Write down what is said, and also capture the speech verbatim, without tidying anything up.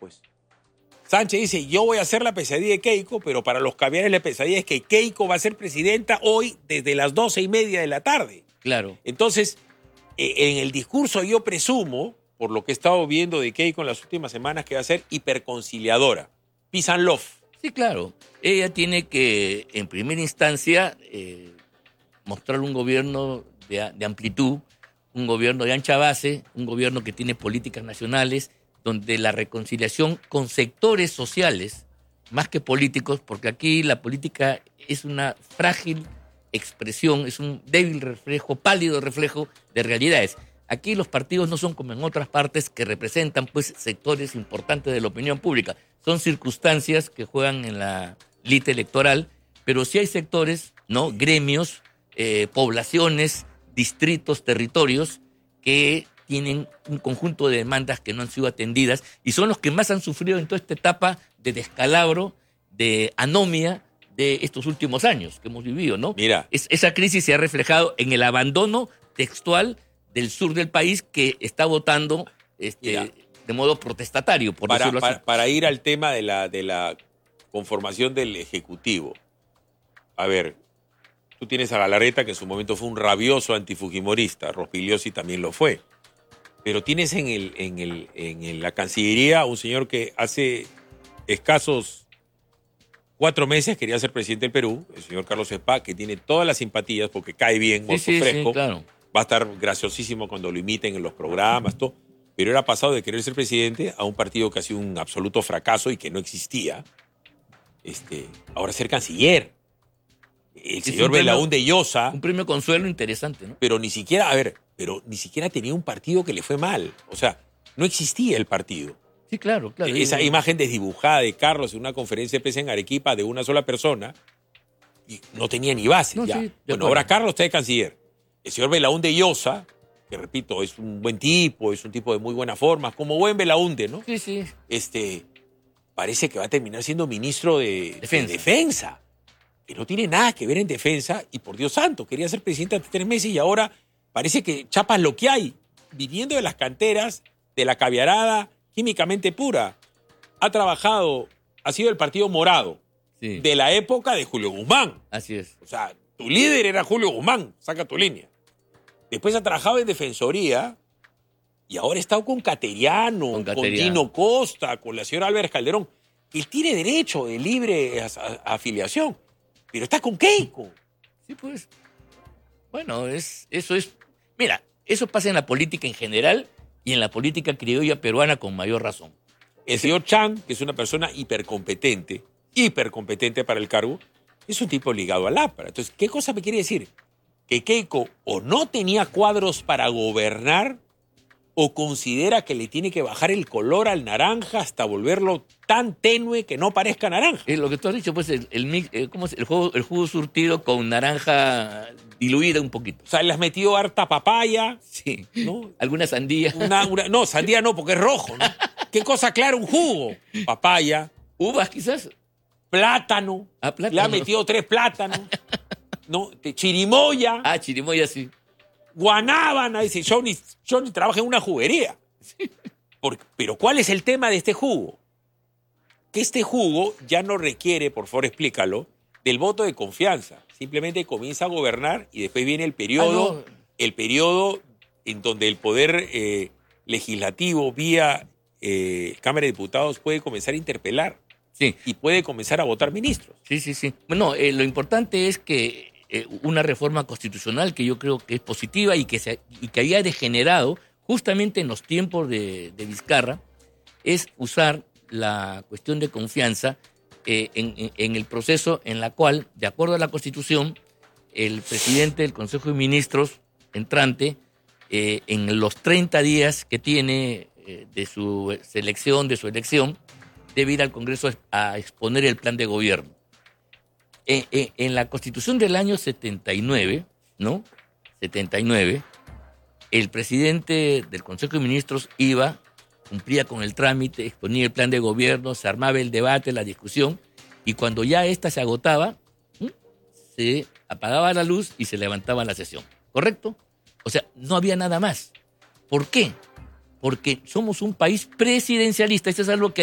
pues. Sánchez dice, yo voy a hacer la pesadilla de Keiko, pero para los caviares la pesadilla es que Keiko va a ser presidenta hoy desde las doce y media de la tarde. Claro. Entonces, eh, en el discurso yo presumo, por lo que he estado viendo de Keiko en las últimas semanas, que va a ser hiperconciliadora. Peace and love. Sí, claro. Ella tiene que, en primera instancia, eh, mostrar un gobierno de, de amplitud, un gobierno de ancha base, un gobierno que tiene políticas nacionales, donde la reconciliación con sectores sociales, más que políticos, porque aquí la política es una frágil expresión, es un débil reflejo, pálido reflejo de realidades. Aquí los partidos no son como en otras partes que representan pues sectores importantes de la opinión pública. Son circunstancias que juegan en la lita electoral, pero sí hay sectores, ¿no? Gremios, eh, poblaciones, distritos, territorios que tienen un conjunto de demandas que no han sido atendidas y son los que más han sufrido en toda esta etapa de descalabro, de anomia de estos últimos años que hemos vivido, ¿no? Mira. Es, esa crisis se ha reflejado en el abandono textual del sur del país que está votando este, de modo protestatario, por para, decirlo así. Para, para ir al tema de la, de la conformación del Ejecutivo. A ver, tú tienes a Galarreta, que en su momento fue un rabioso antifujimorista, Rospigliosi también lo fue. Pero tienes en, el, en, el, en la Cancillería un señor que hace escasos cuatro meses quería ser presidente del Perú, el señor Carlos Spa, que tiene todas las simpatías porque cae bien, mozo sí, sí, fresco. Sí, claro. Va a estar graciosísimo cuando lo imiten en los programas, todo. Pero era pasado de querer ser presidente a un partido que ha sido un absoluto fracaso y que no existía. Este, ahora ser canciller. El Es señor un premio- Belaúnde Llosa. Un premio consuelo interesante, ¿no? Pero ni siquiera, a ver, pero ni siquiera tenía un partido que le fue mal. O sea, no existía el partido. Sí, claro, claro. Esa Y- imagen desdibujada de Carlos en una conferencia de prensa en Arequipa de una sola persona y no tenía ni base. No, ya. sí, de Bueno, acuerdo. ahora Carlos está de canciller. El señor Belaúnde Llosa, que repito, es un buen tipo, es un tipo de muy buena forma, como buen Belaúnde, ¿no? Sí, sí. Este, parece que va a terminar siendo ministro de Defensa. de defensa, que no tiene nada que ver en defensa, y por Dios santo, quería ser presidente hace tres meses y ahora parece que chapas lo que hay, viniendo de las canteras, de la caviarada químicamente pura. Ha trabajado, ha sido el Partido Morado, Sí, de la época de Julio Guzmán. así es. O sea, tu líder era Julio Guzmán, saca tu línea. Después ha trabajado en Defensoría y ahora ha estado con Cateriano, Con con, Cateriano. Gino Costa, con la señora Álvarez Calderón, que él tiene derecho de libre as- a- afiliación, pero está con Keiko. Sí, pues. Bueno, es, eso es. Mira, eso pasa en la política en general y en la política criolla peruana con mayor razón. El señor Chan, que es una persona hipercompetente, hipercompetente para el cargo, es un tipo ligado al APRA. Entonces, ¿qué cosa me quiere decir? Que Keiko o no tenía cuadros para gobernar o considera que le tiene que bajar el color al naranja hasta volverlo tan tenue que no parezca naranja. Es lo que tú has dicho, pues, el, el, mix- eh, ¿cómo es? el, jugo, el jugo surtido con naranja diluida un poquito. O sea, le has metido harta papaya, Sí. ¿no? Alguna sandía. Una- una- no, sandía no, porque es rojo, ¿no? ¿Qué cosa clara? Un jugo. Papaya, Uvas, quizás. plátano. Ah, plátano. Le ha metido tres plátanos. ¿No? De chirimoya, Ah, chirimoya, sí. guanábana. Dice, Johnny, Johnny trabaja en una juguería. Por- pero ¿cuál es el tema de este jugo? Que este jugo ya no requiere, por favor explícalo, del voto de confianza. Simplemente comienza a gobernar y después viene el periodo, Ah, no. el periodo en donde el poder eh, legislativo vía eh, Cámara de Diputados puede comenzar a interpelar Sí. y puede comenzar a votar ministros. Sí, sí, sí. Bueno, eh, lo importante es que eh, una reforma constitucional que yo creo que es positiva y que, se, y que haya degenerado justamente en los tiempos de, de Vizcarra es usar la cuestión de confianza eh, en, en- en el proceso en la cual, de acuerdo a la Constitución, el presidente del Consejo de Ministros entrante, eh, en los treinta días que tiene eh, de su selección, de su elección, debe ir al Congreso a exponer el plan de gobierno. En, en- en la Constitución del año setenta y nueve, ¿no? setenta y nueve, el presidente del Consejo de Ministros iba, cumplía con el trámite, exponía el plan de gobierno, se armaba el debate, la discusión, y cuando ya esta se agotaba, ¿m? se apagaba la luz y se levantaba la sesión. ¿Correcto? O sea, no había nada más. ¿Por qué? Porque somos un país presidencialista. Esto es algo que